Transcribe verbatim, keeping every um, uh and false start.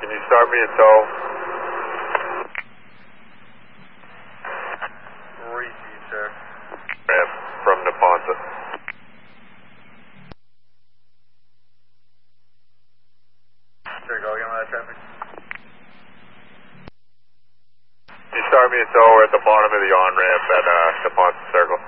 Can you start me a tow? Receive, sir. Ramp from Neponset. Sure, go again with that traffic. Can you start me a tow? We're at the bottom of the on-ramp at uh, Neponset Circle.